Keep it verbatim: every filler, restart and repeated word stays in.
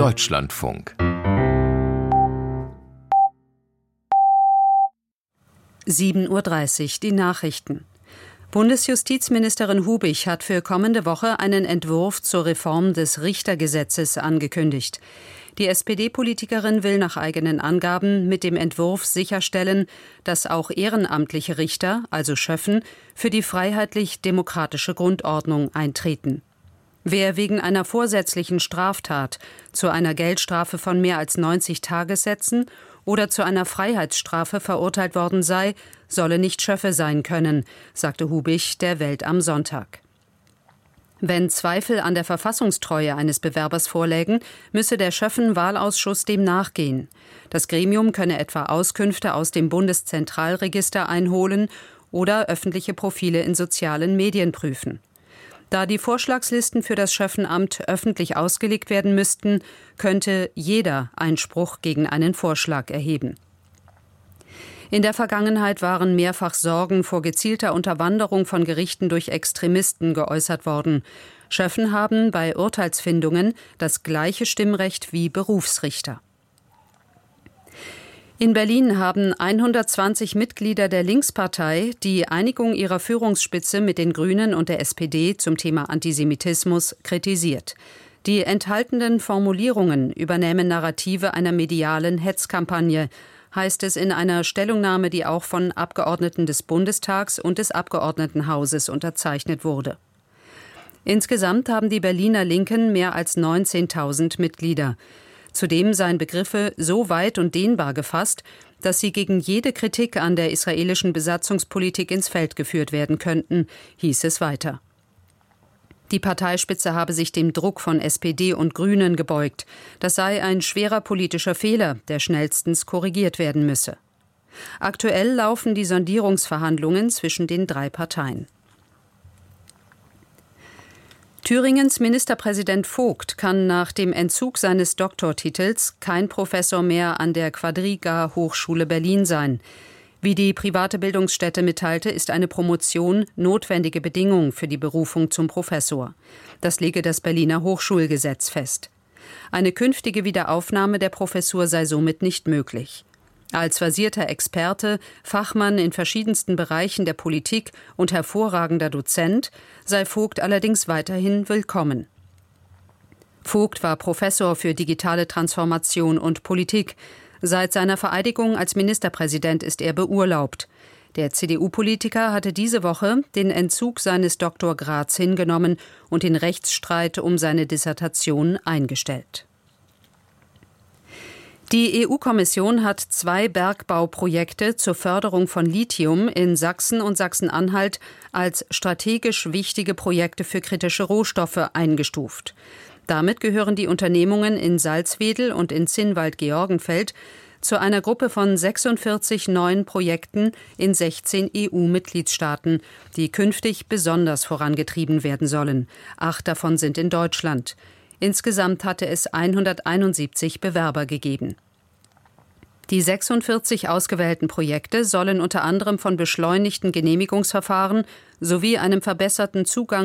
Deutschlandfunk. sieben Uhr dreißig, die Nachrichten. Bundesjustizministerin Hubich hat für kommende Woche einen Entwurf zur Reform des Richtergesetzes angekündigt. Die S P D-Politikerin will nach eigenen Angaben mit dem Entwurf sicherstellen, dass auch ehrenamtliche Richter, also Schöffen, für die freiheitlich-demokratische Grundordnung eintreten. Wer wegen einer vorsätzlichen Straftat zu einer Geldstrafe von mehr als neunzig Tagessätzen oder zu einer Freiheitsstrafe verurteilt worden sei, solle nicht Schöffe sein können, sagte Hubich der Welt am Sonntag. Wenn Zweifel an der Verfassungstreue eines Bewerbers vorlägen, müsse der Schöffen-Wahlausschuss dem nachgehen. Das Gremium könne etwa Auskünfte aus dem Bundeszentralregister einholen oder öffentliche Profile in sozialen Medien prüfen. Da die Vorschlagslisten für das Schöffenamt öffentlich ausgelegt werden müssten, könnte jeder Einspruch gegen einen Vorschlag erheben. In der Vergangenheit waren mehrfach Sorgen vor gezielter Unterwanderung von Gerichten durch Extremisten geäußert worden. Schöffen haben bei Urteilsfindungen das gleiche Stimmrecht wie Berufsrichter. In Berlin haben hundertzwanzig Mitglieder der Linkspartei die Einigung ihrer Führungsspitze mit den Grünen und der S P D zum Thema Antisemitismus kritisiert. Die enthaltenen Formulierungen übernehmen Narrative einer medialen Hetzkampagne, heißt es in einer Stellungnahme, die auch von Abgeordneten des Bundestags und des Abgeordnetenhauses unterzeichnet wurde. Insgesamt haben die Berliner Linken mehr als neunzehntausend Mitglieder. Zudem seien Begriffe so weit und dehnbar gefasst, dass sie gegen jede Kritik an der israelischen Besatzungspolitik ins Feld geführt werden könnten, hieß es weiter. Die Parteispitze habe sich dem Druck von S P D und Grünen gebeugt. Das sei ein schwerer politischer Fehler, der schnellstens korrigiert werden müsse. Aktuell laufen die Sondierungsverhandlungen zwischen den drei Parteien. Thüringens Ministerpräsident Vogt kann nach dem Entzug seines Doktortitels kein Professor mehr an der Quadriga-Hochschule Berlin sein. Wie die private Bildungsstätte mitteilte, ist eine Promotion notwendige Bedingung für die Berufung zum Professor. Das lege das Berliner Hochschulgesetz fest. Eine künftige Wiederaufnahme der Professur sei somit nicht möglich. Als versierter Experte, Fachmann in verschiedensten Bereichen der Politik und hervorragender Dozent sei Vogt allerdings weiterhin willkommen. Vogt war Professor für digitale Transformation und Politik. Seit seiner Vereidigung als Ministerpräsident ist er beurlaubt. Der C D U-Politiker hatte diese Woche den Entzug seines Doktorgrads hingenommen und den Rechtsstreit um seine Dissertation eingestellt. Die E U-Kommission hat zwei Bergbauprojekte zur Förderung von Lithium in Sachsen und Sachsen-Anhalt als strategisch wichtige Projekte für kritische Rohstoffe eingestuft. Damit gehören die Unternehmungen in Salzwedel und in Zinnwald-Georgenfeld zu einer Gruppe von sechsundvierzig neuen Projekten in sechzehn E U-Mitgliedstaaten, die künftig besonders vorangetrieben werden sollen. Acht davon sind in Deutschland. Insgesamt hatte es hunderteinundsiebzig Bewerber gegeben. Die sechsundvierzig ausgewählten Projekte sollen unter anderem von beschleunigten Genehmigungsverfahren sowie einem verbesserten Zugang